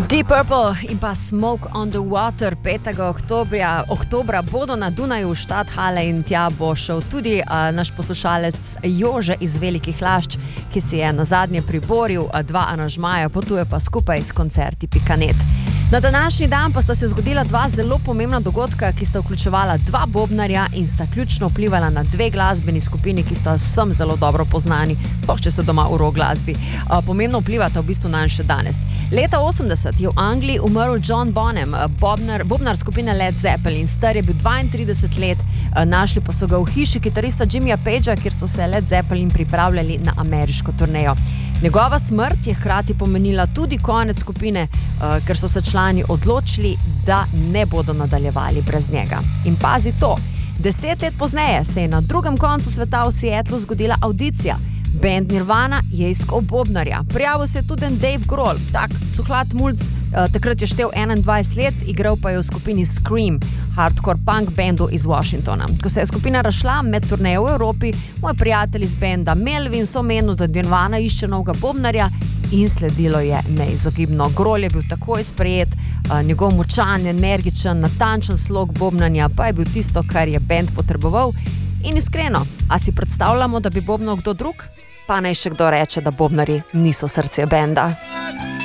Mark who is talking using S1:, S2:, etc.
S1: Deep Purple in pa Smoke on the Water 5. oktobra bodo na Dunaju v Stadthalle in tja bo šel tudi naš poslušalec Jože iz Velikih Lašč, ki si je nazadnje priboril 2 aranžmaja, potuje pa skupaj s koncerti.net. Na današnji dan pa sta se zgodila 2 zelo pomembna dogodka, ki sta vključevala 2 bobnarja in sta ključno vplivala na 2 glasbeni skupini, ki sta vsem zelo dobro poznani, sploh če ste doma v rock glasbi. Pomembno vplivata v bistvu na še danes. Leta 80 je v Angliji umrl John Bonham, bobnar skupine Led Zeppelin. Star je bil 32 let, našli pa so ga v hiši kitarista Jimmyja Pagea, kjer so se Led Zeppelin pripravljali na ameriško turnejo. Njegova smrt je hkrati pomenila tudi konec skupine, ker so se člani odločili, da ne bodo nadaljevali brez njega. In pazi to, 10 let pozneje se je na drugem koncu sveta v Seattlu zgodila avdicija. Band Nirvana je iskal bobnarja. Prijavil se je tudi Dave Grohl, tak suhlat mulc, takrat je štel 21 let, igral pa je v skupini Scream, hardcore punk bandu iz Washingtona. Ko se je skupina razšla med turnejo v Evropi, moj prijatelj iz benda Melvin so menil, da Nirvana išče novega bobnarja in sledilo je neizogibno. Grohl je bil takoj sprejet, njegov močan, energičen, natančen slog bobnanja pa je bil tisto, kar je band potreboval. In iskreno, a si predstavljamo, da bi bobnal kdo drug? Pa naj še kdo reče, da bobnari niso srce benda.